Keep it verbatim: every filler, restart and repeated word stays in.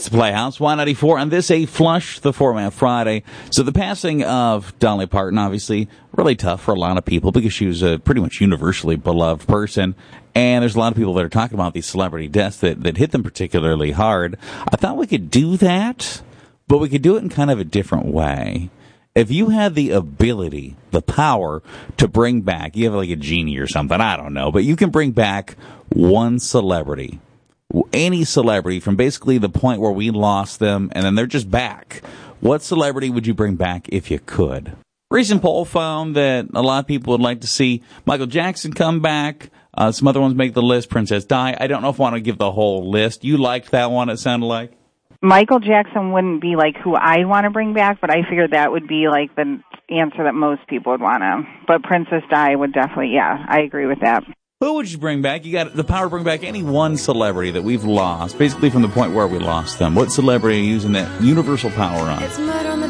It's the Playhouse, Y ninety-four, on this A Flush, the Format Friday. So the passing of Dolly Parton, obviously, really tough for a lot of people because she was a pretty much universally beloved person. And there's a lot of people that are talking about these celebrity deaths that, that hit them particularly hard. I thought we could do that, but we could do it in kind of a different way. If you had the ability, the power to bring back, you have like a genie or something, I don't know, but you can bring back one celebrity, any celebrity from basically the point where we lost them and then they're just back. What celebrity would you bring back if you could? Recent poll found that a lot of people would like to see Michael Jackson come back. Uh, some other ones make the list. Princess Di. I don't know if I want to give the whole list. You liked that one, it sounded like? Michael Jackson wouldn't be like who I want to bring back, but I figured that would be like the answer that most people would want to. But Princess Di would definitely, yeah, I agree with that. Who would you bring back? You got the power to bring back any one celebrity that we've lost, basically from the point where we lost them. What celebrity are you using that universal power on?